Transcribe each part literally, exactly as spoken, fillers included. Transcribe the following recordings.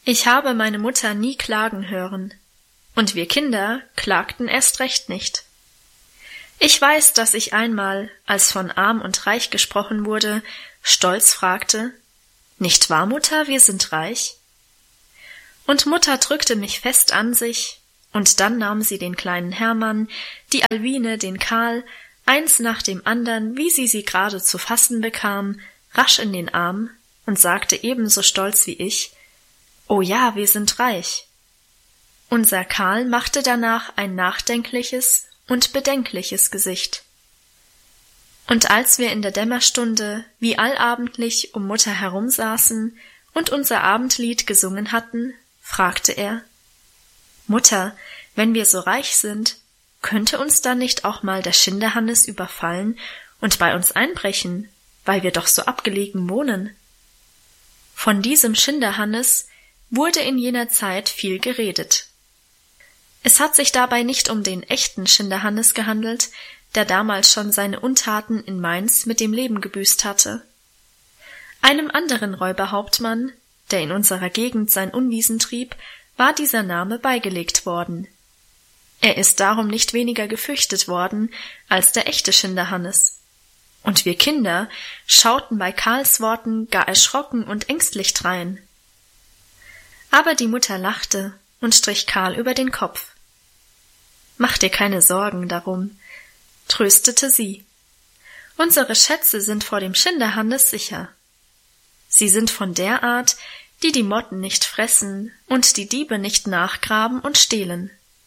Ich habe meine Mutter nie klagen hören, und wir Kinder klagten erst recht nicht. Ich weiß, dass ich einmal, als von arm und reich gesprochen wurde, stolz fragte: »Nicht wahr, Mutter, wir sind reich?« Und Mutter drückte mich fest an sich, und dann nahm sie den kleinen Hermann, die Alwine, den Karl, eins nach dem andern, wie sie sie gerade zu fassen bekam, rasch in den Arm und sagte ebenso stolz wie ich: »Oh ja, wir sind reich.« Unser Karl machte danach ein nachdenkliches und bedenkliches Gesicht. Und als wir in der Dämmerstunde wie allabendlich um Mutter herumsaßen und unser Abendlied gesungen hatten, fragte er: »Mutter, wenn wir so reich sind, könnte uns dann nicht auch mal der Schinderhannes überfallen und bei uns einbrechen, weil wir doch so abgelegen wohnen?« Von diesem Schinderhannes wurde in jener Zeit viel geredet. Es hat sich dabei nicht um den echten Schinderhannes gehandelt, der damals schon seine Untaten in Mainz mit dem Leben gebüßt hatte. Einem anderen Räuberhauptmann, der in unserer Gegend sein Unwesen trieb, war dieser Name beigelegt worden. Er ist darum nicht weniger gefürchtet worden als der echte Schinderhannes. Und wir Kinder schauten bei Karls Worten gar erschrocken und ängstlich drein. Aber die Mutter lachte und strich Karl über den Kopf. »Mach dir keine Sorgen darum«, tröstete sie. »Unsere Schätze sind vor dem Schinderhannes sicher. Sie sind von der Art, die die Motten nicht fressen und die Diebe nicht nachgraben und stehlen.«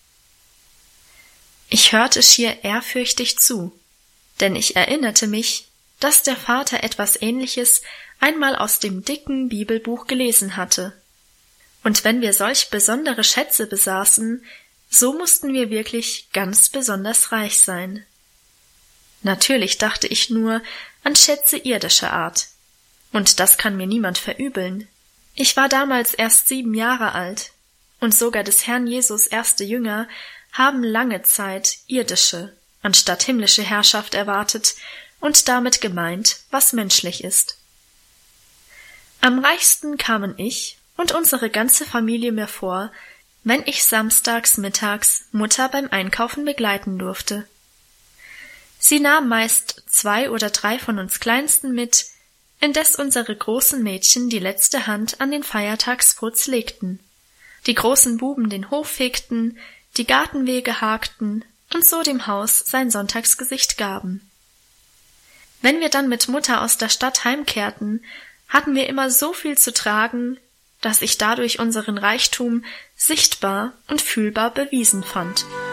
Ich hörte schier ehrfürchtig zu, denn ich erinnerte mich, dass der Vater etwas Ähnliches einmal aus dem dicken Bibelbuch gelesen hatte. Und wenn wir solch besondere Schätze besaßen, so mussten wir wirklich ganz besonders reich sein. Natürlich dachte ich nur an Schätze irdischer Art. Und das kann mir niemand verübeln. Ich war damals erst sieben Jahre alt, und sogar des Herrn Jesus erste Jünger haben lange Zeit irdische anstatt himmlische Herrschaft erwartet und damit gemeint, was menschlich ist. Am reichsten kamen ich und unsere ganze Familie mir vor, wenn ich samstags mittags Mutter beim Einkaufen begleiten durfte. Sie nahm meist zwei oder drei von uns Kleinsten mit, indes unsere großen Mädchen die letzte Hand an den Feiertagsputz legten, die großen Buben den Hof fegten, die Gartenwege hakten und so dem Haus sein Sonntagsgesicht gaben. Wenn wir dann mit Mutter aus der Stadt heimkehrten, hatten wir immer so viel zu tragen, dass ich dadurch unseren Reichtum sichtbar und fühlbar bewiesen fand.